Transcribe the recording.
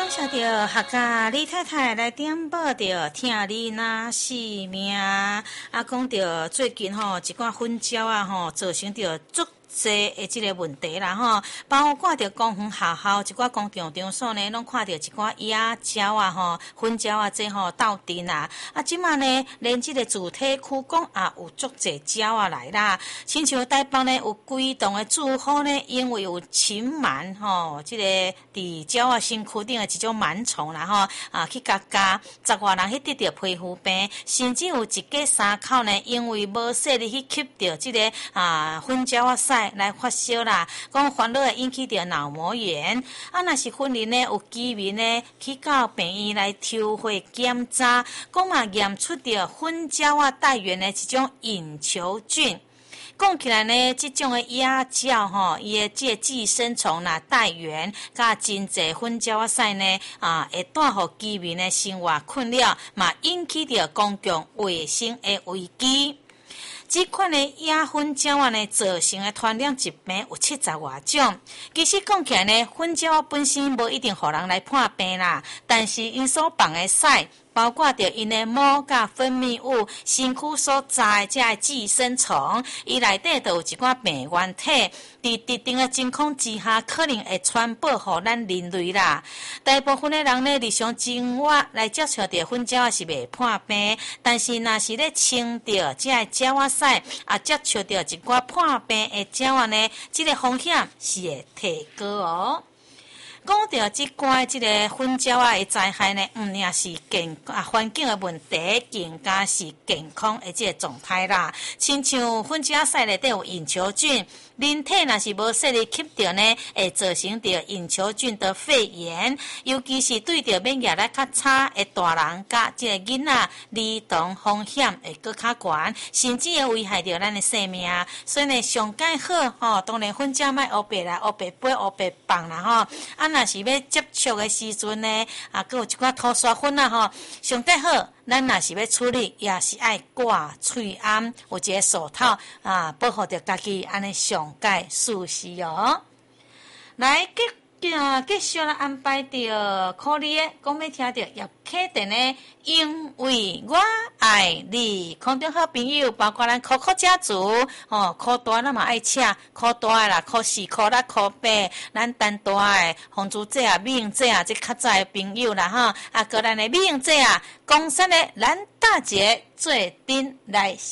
感谢着客家李太太来点播着听你若是命，讲着最近一寡粉鸟造成着足济的这个问题啦包括着公园学校一寡公众场所呢，拢看到一寡野鸟粉鸟这斗阵即马呢，连这个主体区讲有足济鸟来啦，亲像台北呢有几栋的住户呢，因为有禽螨这个伫鸟身躯顶的一种螨虫啦去甲10外人去得着皮肤病，甚至有一家3口呢，因为无细力去吸着这个粉鸟屎来发烧啦，讲烦恼会引起着脑膜炎。若是粉林呢，有居民呢去到病院来抽血检查，讲嘛验出着粉鸟带源的一种隐球菌。讲起来呢，这种的野鸟伊的这寄生虫带源，甲真济粉鸟屎呢会带互居民的生活困扰，嘛引起着公共卫生的危机。这款的野粉鸟呢，造成的传染疾病有70外种。其实讲起来呢，粉鸟本身无一定互人来破病啦，但是因所放的屎，包括着因的毛甲分泌物、身躯所在这寄生虫，伊内底都有一寡病原体，伫特定的情况之下，可能会传播互咱人类啦。大部分的人呢，日常生活来接触到粉鸟是袂破病，但是若是咧清着这鸟屎，接触到一寡破病的鸟呢，这个风险是会提高哦。讲到这关这个粉鸟的灾害呢，毋仅是环境的问题，更加是健康的这个状态啦。亲像粉鸟屎内底有隐球菌，人体若是无细力吸着呢，会造成着隐球菌的肺炎，尤其是对着免疫力较差的大人甲这个囡仔，儿童风险会搁较悬，甚至会危害着咱的生命。所以呢，上介好当然粉鸟莫黑白啦、黑白飞、黑白放啦若是要接触的时阵呢，搁有一寡土沙粉上介好，咱若是要处理，也是爱挂喙安，有一个手套保护着家己，安尼上介舒适哦。来继续来安排着可里的，讲要听着叶启田的，因为我爱你。空中好朋友，包括咱可可家族可大咱嘛爱请，可大的啦，可4、可6、可8，咱单大的红珠姐美英姐这较早的朋友啦个咱的美英姐江山的蓝大姐做阵来。